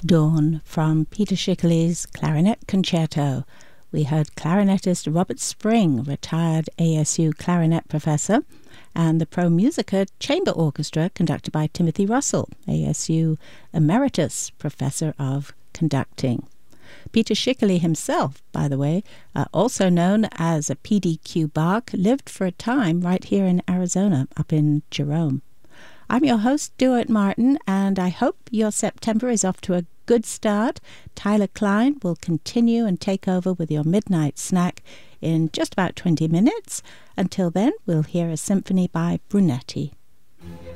Dawn from Peter Schickele's Clarinet Concerto. We heard clarinetist Robert Spring, retired ASU clarinet professor, and the Pro Musica Chamber Orchestra conducted by Timothy Russell, ASU emeritus professor of conducting. Peter Schickele himself, by the way, also known as a PDQ Bach, lived for a time right here in Arizona, up in Jerome. I'm your host, Stuart Martin, and I hope your September is off to a good start. Tyler Klein will continue and take over with your midnight snack in just about 20 minutes. Until then, we'll hear a symphony by Brunetti.